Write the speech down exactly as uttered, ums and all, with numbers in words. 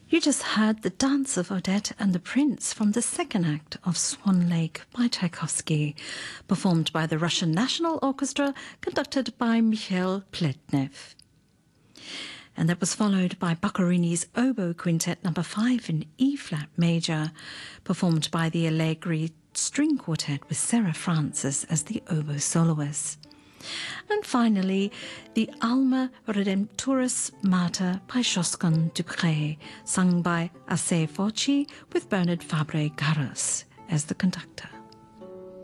You just heard The Dance of Odette and the Prince from the second act of Swan Lake by Tchaikovsky, performed by the Russian National Orchestra, conducted by Mikhail Pletnev. And that was followed by Boccherini's Oboe Quintet number five in E-flat major, performed by the Allegri String Quartet with Sarah Francis as the oboe soloist. And finally, the Alma Redemptoris Mater by Josquin du Pré, sung by Assai Forci with Bernard Fabre Garros as the conductor.